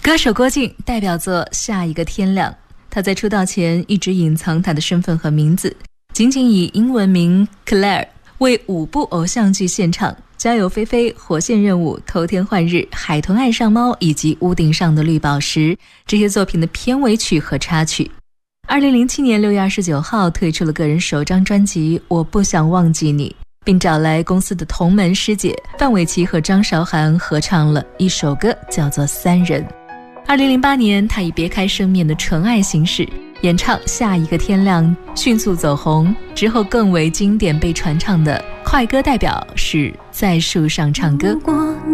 歌手郭靖代表作《下一个天亮》，他在出道前一直隐藏他的身份和名字，仅仅以英文名 Claire 为5部偶像剧献唱，《家有菲菲》、《火线任务》、《偷天换日》、《海豚爱上猫》以及《屋顶上的绿宝石》这些作品的片尾曲和插曲。2007年6月29号推出了个人首张专辑《我不想忘记你》，并找来公司的同门师姐范玮琪和张韶涵合唱了一首歌，叫做《三人》。2008年，他以别开生面的纯爱形式演唱《下一个天亮》，迅速走红。之后更为经典被传唱的快歌代表是《在树上唱歌》。 如果